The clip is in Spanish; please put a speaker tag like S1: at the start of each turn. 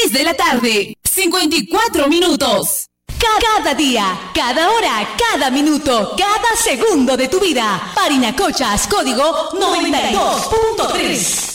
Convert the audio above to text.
S1: 6 de la tarde, 54 minutos.
S2: Cada día, cada hora, cada minuto, cada segundo de tu vida. Parinacochas, código 92.3.